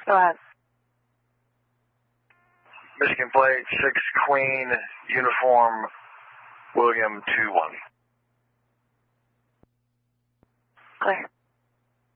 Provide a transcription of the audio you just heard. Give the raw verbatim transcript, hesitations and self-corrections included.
Go ahead. Michigan plate, six Queen, uniform, William two one. Clear.